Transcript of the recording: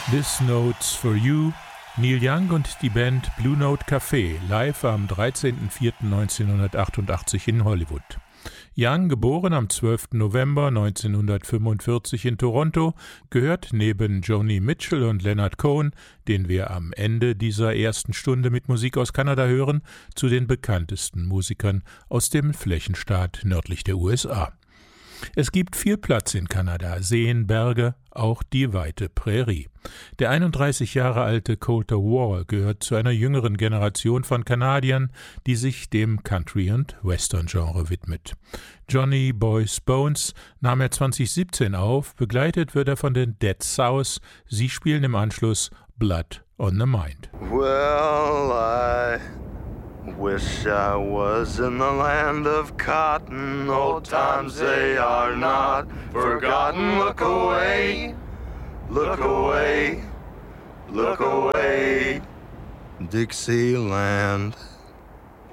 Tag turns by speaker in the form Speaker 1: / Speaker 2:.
Speaker 1: This Note's for You, Neil Young und die Band Blue Note Café, live am 13.04.1988 in Hollywood. Young, geboren am 12. November 1945 in Toronto, gehört neben Joni Mitchell und Leonard Cohen, den wir am Ende dieser ersten Stunde mit Musik aus Kanada hören, zu den bekanntesten Musikern aus dem Flächenstaat nördlich der USA. Es gibt viel Platz in Kanada, Seen, Berge, auch die weite Prärie. Der 31 Jahre alte Colter Wall gehört zu einer jüngeren Generation von Kanadiern, die sich dem Country- und Western-Genre widmet. Johnny Boy's Bones nahm er 2017 auf, begleitet wird er von den Dead South. Sie spielen im Anschluss Blood on the Mind.
Speaker 2: Well, I wish I was in the land of cotton. Old times, they are not forgotten. Look away, look away, look away, Dixieland.